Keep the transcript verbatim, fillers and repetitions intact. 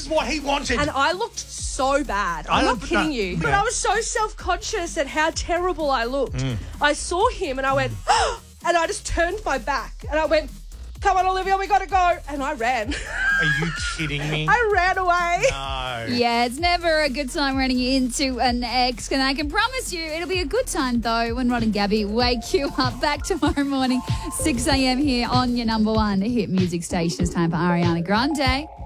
is what he wanted. And I looked so bad. I'm I not don't- kidding no, you. But yeah. I was so self-conscious at how terrible I looked. Mm. I saw him and I went, and I just turned my back and I went, come on, Olivia, we got to go. And I ran. Are you kidding me? I ran away. No. Yeah, it's never a good time running into an ex. And I can promise you it'll be a good time, though, when Rod and Gabby wake you up back tomorrow morning, six a.m. here on your number one hit music station. It's time for Ariana Grande.